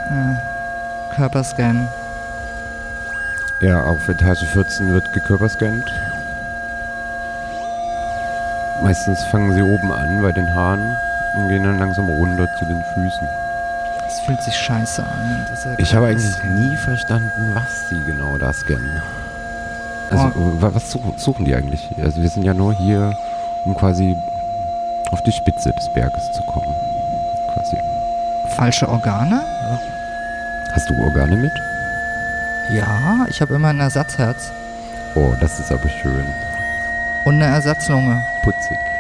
Körperscan. Ja, auf Etage 14 wird gekörperscannt. Meistens fangen sie oben an bei den Haaren und gehen dann langsam runter zu den Füßen. Das fühlt sich scheiße an. Ich habe eigentlich nie verstanden, was sie genau da scannen. Also, was suchen die eigentlich? Also, wir sind ja nur hier, um quasi auf die Spitze des Berges zu kommen. Quasi. Falsche Organe? Hast du Organe mit? Ja, ich habe immer ein Ersatzherz. Oh, das ist aber schön. Und eine Ersatzlunge. Putzig.